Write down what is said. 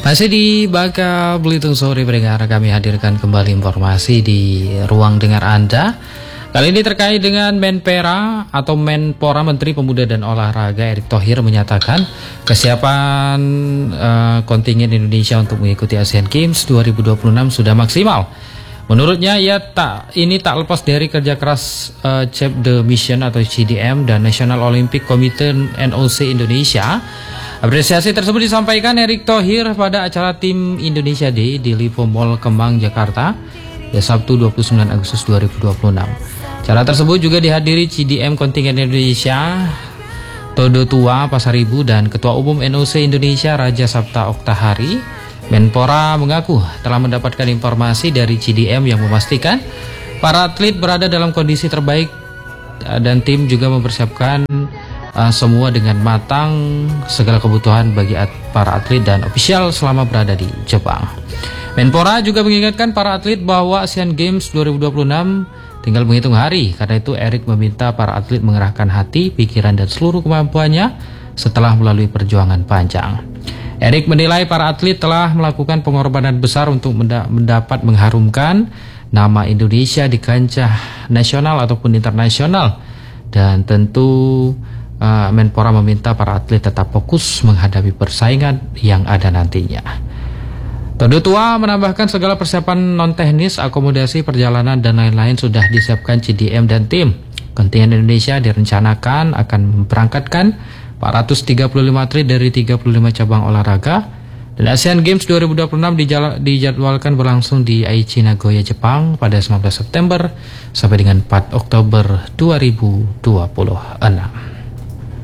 Masih di Baka Belitung Sore pendengar, kami hadirkan kembali informasi di ruang dengar Anda. Kali ini terkait dengan Menpora atau Menpora, Menteri Pemuda dan Olahraga Erick Thohir menyatakan kesiapan kontingen Indonesia untuk mengikuti Asian Games 2026 sudah maksimal. Menurutnya ini tak lepas dari kerja keras Chief the Mission atau CDM dan National Olympic Committee NOC Indonesia. Apresiasi tersebut disampaikan Erick Thohir pada acara Tim Indonesia Day di Lipo Mall Kemang, Jakarta, Sabtu 29 Agustus 2026. Acara tersebut juga dihadiri CDM kontingen Indonesia Todo Tua Pasaribu dan Ketua Umum NOC Indonesia Raja Sabta Oktahari. Menpora mengaku telah mendapatkan informasi dari CDM yang memastikan para atlet berada dalam kondisi terbaik dan tim juga mempersiapkan semua dengan matang segala kebutuhan bagi para atlet dan ofisial selama berada di Jepang. Menpora juga mengingatkan para atlet bahwa Asian Games 2026 tinggal menghitung hari. Karena itu Erick meminta para atlet mengerahkan hati, pikiran dan seluruh kemampuannya setelah melalui perjuangan panjang. Erick menilai para atlet telah melakukan pengorbanan besar untuk mendapat mengharumkan nama Indonesia di kancah nasional ataupun internasional, dan tentu Menpora meminta para atlet tetap fokus menghadapi persaingan yang ada nantinya. Todo Tua menambahkan segala persiapan non-teknis, akomodasi, perjalanan dan lain-lain sudah disiapkan CDM dan tim. Kontingen Indonesia direncanakan akan memberangkatkan 435 atlet dari 35 cabang olahraga, dan Asian Games 2026 dijadwalkan berlangsung di Aichi, Nagoya, Jepang pada 19 September sampai dengan 4 Oktober 2026.